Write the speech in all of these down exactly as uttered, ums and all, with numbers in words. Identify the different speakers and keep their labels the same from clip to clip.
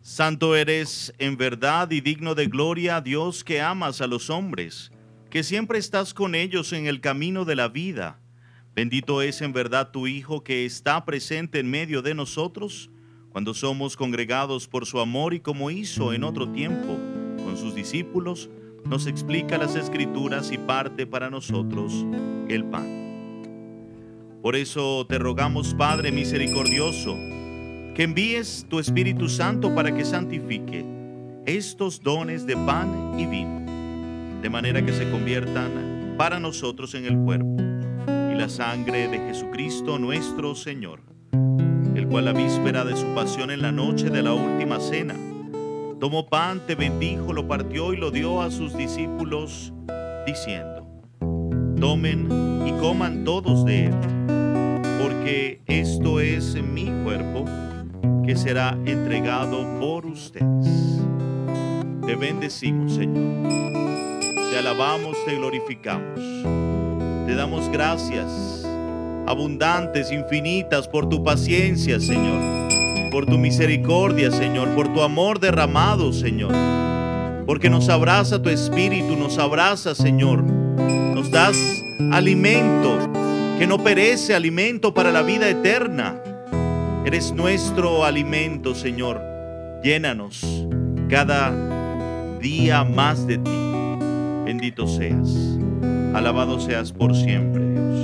Speaker 1: Santo eres en verdad y digno de gloria, Dios, que amas a los hombres, que siempre estás con ellos en el camino de la vida. Bendito es en verdad tu Hijo, que está presente en medio de nosotros cuando somos congregados por su amor, y como hizo en otro tiempo con sus discípulos, nos explica las Escrituras y parte para nosotros el pan. Por eso te rogamos, Padre misericordioso, que envíes tu Espíritu Santo para que santifique estos dones de pan y vino, de manera que se conviertan para nosotros en el cuerpo y la sangre de Jesucristo nuestro Señor, el cual, a víspera de su pasión en la noche de la última cena, tomó pan, te bendijo, lo partió y lo dio a sus discípulos, diciendo: tomen y coman todos de él, porque esto es mi cuerpo, que será entregado por ustedes. Te bendecimos, Señor. Te alabamos, te glorificamos. Te damos gracias abundantes, infinitas, por tu paciencia, Señor, por tu misericordia, Señor, por tu amor derramado, Señor, porque nos abraza tu Espíritu, nos abraza, Señor, nos das alimento que no perece, alimento para la vida eterna. Eres nuestro alimento, Señor. Llénanos cada día más de ti. Bendito seas. Alabado seas por siempre, Dios.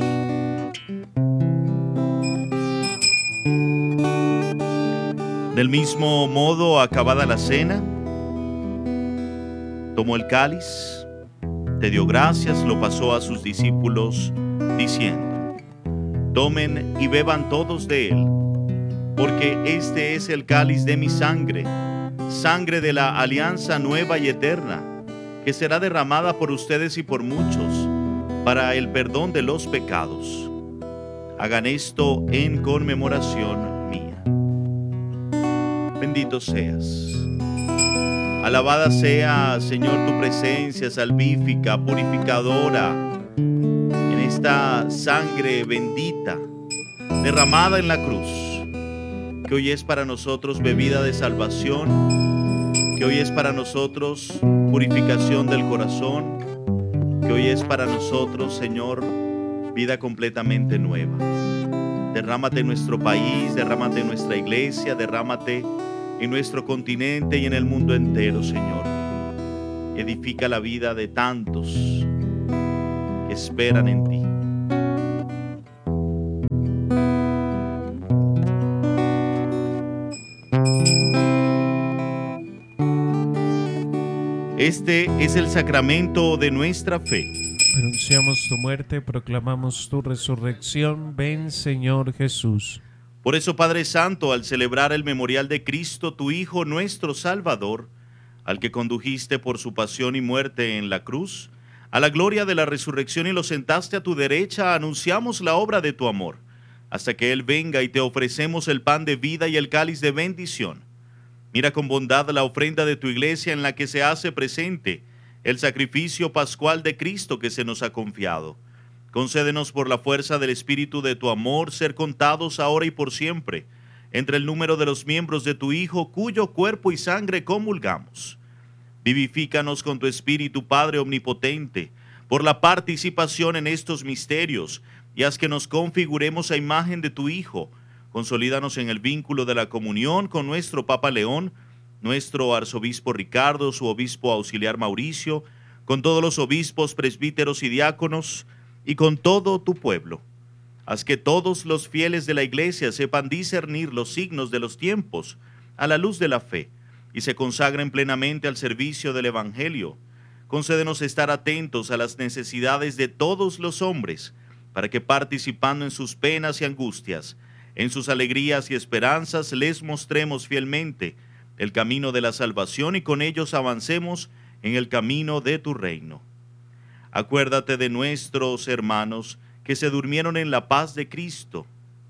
Speaker 1: Del mismo modo, acabada la cena, tomó el cáliz, te dio gracias, lo pasó a sus discípulos, diciendo: tomen y beban todos de él, porque este es el cáliz de mi sangre, sangre de la alianza nueva y eterna, que será derramada por ustedes y por muchos para el perdón de los pecados. Hagan esto en conmemoración mía. Bendito seas. Alabada sea, Señor, tu presencia salvífica, purificadora, en esta sangre bendita derramada en la cruz, que hoy es para nosotros bebida de salvación, que hoy es para nosotros purificación del corazón, que hoy es para nosotros, Señor, vida completamente nueva. Derrámate en nuestro país, derrámate en nuestra iglesia, derrámate en nuestro continente y en el mundo entero, Señor. Edifica la vida de tantos que esperan en ti. Este es el sacramento de nuestra fe.
Speaker 2: Anunciamos tu muerte, proclamamos tu resurrección. Ven, Señor Jesús.
Speaker 1: Por eso, Padre Santo, al celebrar el memorial de Cristo, tu Hijo, nuestro Salvador, al que condujiste por su pasión y muerte en la cruz, a la gloria de la resurrección, y lo sentaste a tu derecha, anunciamos la obra de tu amor, hasta que Él venga, y te ofrecemos el pan de vida y el cáliz de bendición. Mira con bondad la ofrenda de tu iglesia, en la que se hace presente el sacrificio pascual de Cristo que se nos ha confiado. Concédenos, por la fuerza del Espíritu de tu amor, ser contados ahora y por siempre entre el número de los miembros de tu Hijo, cuyo cuerpo y sangre comulgamos. Vivifícanos con tu Espíritu, Padre omnipotente, por la participación en estos misterios, y haz que nos configuremos a imagen de tu Hijo. Consolídanos en el vínculo de la comunión con nuestro Papa León, nuestro arzobispo Ricardo, su obispo auxiliar Mauricio, con todos los obispos, presbíteros y diáconos, y con todo tu pueblo. Haz que todos los fieles de la Iglesia sepan discernir los signos de los tiempos a la luz de la fe, y se consagren plenamente al servicio del Evangelio. Concédenos estar atentos a las necesidades de todos los hombres, para que, participando en sus penas y angustias, en sus alegrías y esperanzas, les mostremos fielmente el camino de la salvación, y con ellos avancemos en el camino de tu reino. Acuérdate de nuestros hermanos que se durmieron en la paz de Cristo: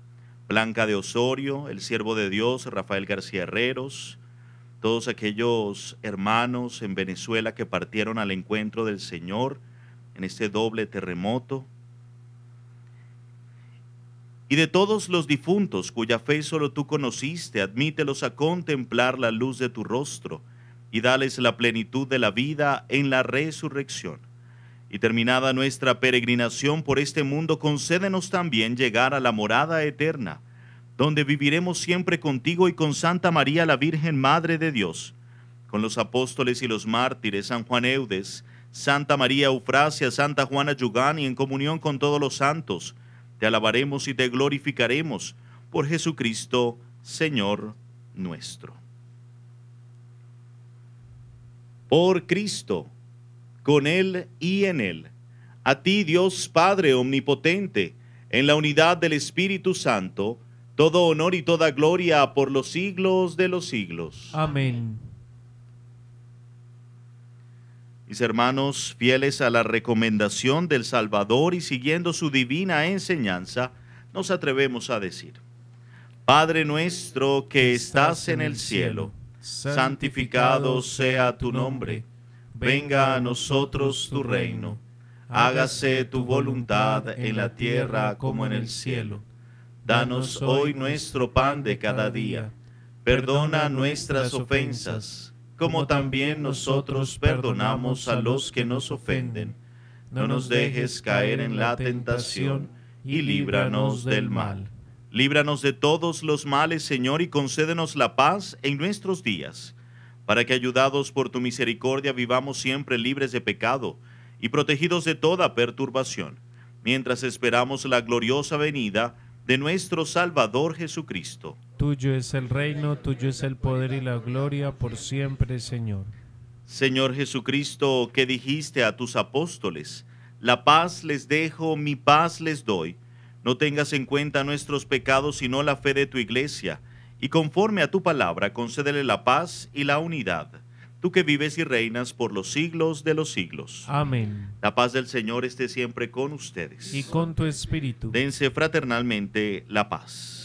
Speaker 1: Blanca de Osorio, el siervo de Dios, Rafael García Herreros, todos aquellos hermanos en Venezuela que partieron al encuentro del Señor en este doble terremoto, y de todos los difuntos cuya fe solo tú conociste, admítelos a contemplar la luz de tu rostro, y dales la plenitud de la vida en la resurrección. Y terminada nuestra peregrinación por este mundo, concédenos también llegar a la morada eterna, donde viviremos siempre contigo y con Santa María la Virgen Madre de Dios, con los apóstoles y los mártires, San Juan Eudes, Santa María Eufrasia, Santa Juana Yugán, y en comunión con todos los santos, te alabaremos y te glorificaremos por Jesucristo, Señor nuestro. Por Cristo, con Él y en Él, a ti Dios Padre omnipotente, en la unidad del Espíritu Santo, todo honor y toda gloria por los siglos de los siglos.
Speaker 2: Amén.
Speaker 1: Mis hermanos, fieles a la recomendación del Salvador y siguiendo su divina enseñanza, nos atrevemos a decir: Padre nuestro que estás en el cielo, santificado sea tu nombre. Venga a nosotros tu reino. Hágase tu voluntad en la tierra como en el cielo. Danos hoy nuestro pan de cada día. Perdona nuestras ofensas, como también nosotros perdonamos a los que nos ofenden. No nos dejes caer en la tentación y líbranos del mal. Líbranos de todos los males, Señor, y concédenos la paz en nuestros días, para que, ayudados por tu misericordia, vivamos siempre libres de pecado y protegidos de toda perturbación, mientras esperamos la gloriosa venida de nuestro Salvador Jesucristo.
Speaker 2: Tuyo es el reino, tuyo es el poder y la gloria por siempre, Señor.
Speaker 1: Señor Jesucristo, que dijiste a tus apóstoles: la paz les dejo, mi paz les doy. No tengas en cuenta nuestros pecados, sino la fe de tu iglesia, y conforme a tu palabra, concédele la paz y la unidad, tú que vives y reinas por los siglos de los siglos.
Speaker 2: Amén.
Speaker 1: La paz del Señor esté siempre con ustedes.
Speaker 2: Y con tu espíritu.
Speaker 1: Dense fraternalmente la paz.